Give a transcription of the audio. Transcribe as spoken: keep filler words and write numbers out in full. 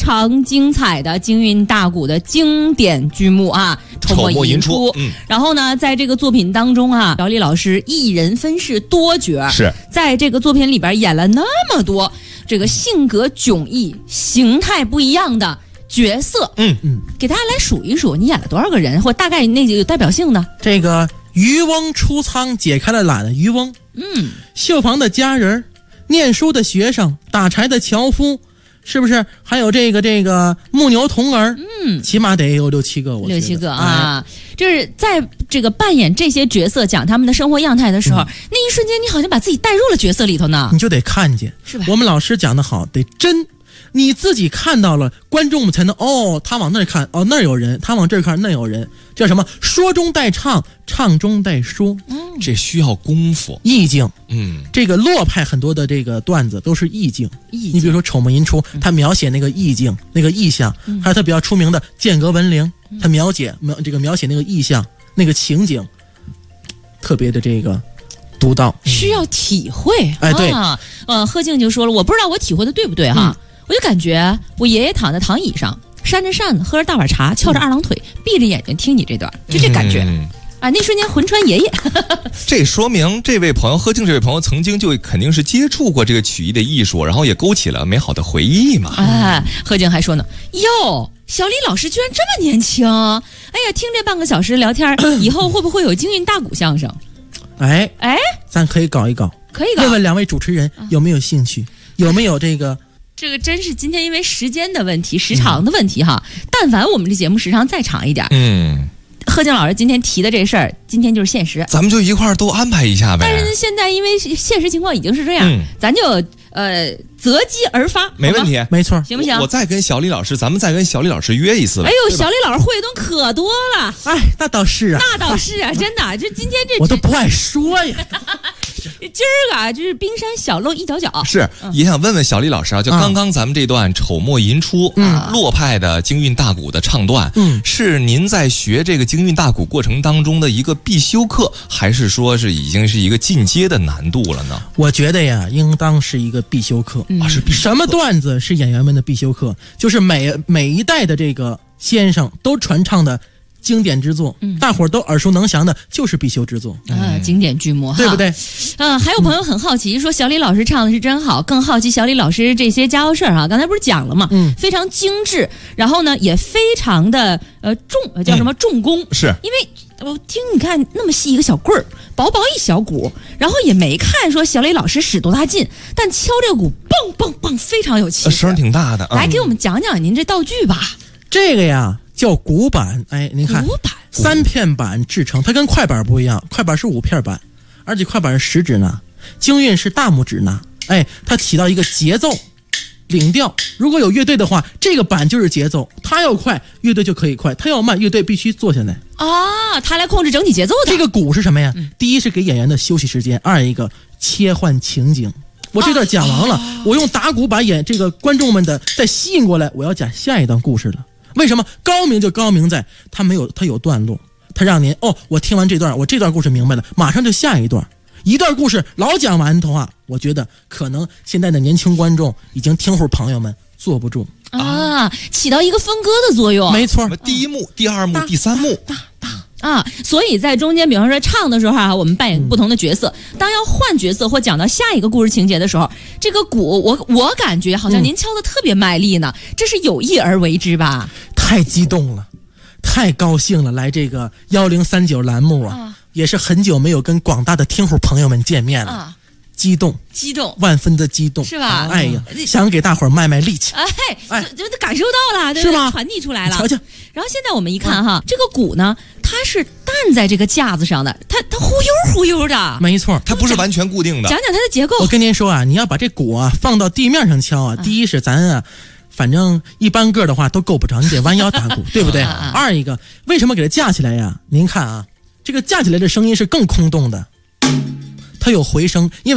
常精彩的京韵大鼓的经典剧目啊，丑墨吟出。嗯，然后呢，在这个作品当中啊，小李老师一人分饰多角， 是在这个作品里边演了那么多这个性格迥异、形态不一样的角色。嗯嗯，给大家来数一数，你演了多少个人，或大概那个有代表性的。 这个渔翁出仓解开了缆的渔翁，嗯，绣房的家人，念书的学生，打柴的樵夫，是不是？还有这个这个牧牛童儿，嗯，起码得有六七个，我觉得六七个啊，哎、就是在这个扮演这些角色，讲他们的生活样态的时候，嗯、那一瞬间，你好像把自己带入了角色里头呢， 你就得看见， 是吧？ 我们老师讲得好，得真。你自己看到了，观众们才能哦，他往那儿看，哦那儿有人，他往这儿看，那有人，叫什么？说中带唱，唱中带说， 嗯，这需要功夫， 意境。 嗯， 这个洛派很多的这个段子都是意境，意境。你比如说《丑墨吟出》，他描写那个意境、嗯、那个意象，嗯、还有他比较出名的《剑阁文铃》，他描写描这个描写那个意象、那个情景，特别的这个。独到， 需要体会。 哎，对， 啊、呃，贺静就说了，我不知道我体会的对不对哈，嗯、我就感觉我爷爷躺在躺椅上，扇着扇子，喝着大碗茶，翘着二郎腿，嗯、闭着眼睛听你这段，就这感觉。嗯啊，那瞬间魂穿爷爷。 这说明这位朋友贺静这位朋友曾经就肯定是接触过这个曲艺的艺术，然后也勾起了美好的回忆嘛。 哎，贺静还说呢，哟，小李老师居然这么年轻！哎呀，听这半个小时聊天，以后会不会有京韵大鼓相声？ 哎哎， 咱可以搞一搞， 可以搞。 问问两位主持人有没有兴趣，啊、有没有这个？ 这个真是今天因为时间的问题、时长的问题哈。嗯、但凡我们这节目时长再长一点，嗯，贺静老师今天提的这事儿，今天就是现实， 咱们就一块儿都安排一下呗。 但是现在因为现实情况已经是这样，嗯、咱就呃择机而发， 没问题， 没错， 行不行？ 我, 我再跟小李老师，咱们再跟小李老师约一次。 哎呦，小李老师会的东西可多了， 哎，那倒是啊， 那倒是啊，真的，就今天这我都不爱说呀。 今儿个就是冰山小露一角角， 是、嗯、也想问问小李老师啊，就刚刚咱们这段丑墨吟出，嗯，洛派的京韵大鼓的唱段，嗯，是您在学这个京韵大鼓过程当中的一个必修课，还是说是已经是一个进阶的难度了呢？ 我觉得呀，应当是一个必修课、 嗯、啊，是必修课。 什么段子是演员们的必修课？就是每每一代的这个先生都传唱的。经典之作，嗯，大伙儿都耳熟能详的，就是必修之作啊、嗯，经典剧目， 对不对？ 嗯，还有朋友很好奇，说小李老师唱的是真好，更好奇小李老师这些家伙事儿哈。刚才不是讲了吗？嗯，非常精致，然后呢也非常的呃重，叫什么重工？嗯、 是因为我听你看那么细一个小棍儿，薄薄一小鼓，然后也没看说小李老师使多大劲，但敲这个鼓嘣嘣嘣非常有气势， 声挺大的。嗯、 来给我们讲讲您这道具吧。 这个呀。叫鼓板，哎，您看， 鼓板三片板制成，它跟快板不一样，快板是五片板，而且快板是食指拿，京韵是大拇指拿，哎，它起到一个节奏、领调。如果有乐队的话，这个板就是节奏，它要快，乐队就可以快；它要慢，乐队必须坐下来。 啊，它来控制整体节奏的。 这个鼓是什么呀？ 嗯、 第一是给演员的休息时间，二一个切换情景。我这段讲完了，啊、我用打鼓把演这个观众们的再吸引过来，我要讲下一段故事了。为什么高明就高明在它没有它有段落，它让您哦，我听完这段，我这段故事明白了，马上就下一段。一段故事老讲完的话，我觉得可能现在的年轻观众已经听户朋友们坐不住啊，起到一个分割的作用。 没错， 第一幕、第二幕、第三幕。 大大啊，所以在中间，比方说唱的时候啊，我们扮演不同的角色。嗯、当要换角色或讲到下一个故事情节的时候，这个鼓，我我感觉好像您敲的特别卖力呢，嗯、这是有意而为之吧？ 太激动了，太高兴了！来这个幺零三九栏目啊，啊也是很久没有跟广大的听户朋友们见面了。啊激动， 激动， 万分的激动， 是吧？ 哎呀，想给大伙儿卖卖力气， 哎，哎，就感受到了， 是吗？ 传递出来了。 瞧瞧， 然后现在我们一看哈，嗯、这个鼓呢，它是担在这个架子上的，它它忽悠忽悠的， 没错， 它不是完全固定的。 讲讲它的结构。 我跟您说啊，你要把这鼓啊放到地面上敲啊，嗯、第一是咱啊。反正一般个的话都够不着，你得弯腰打鼓，对不对？啊、二一个，为什么给它架起来呀？您看啊，这个架起来的声音是更空洞的，它有回声，因为。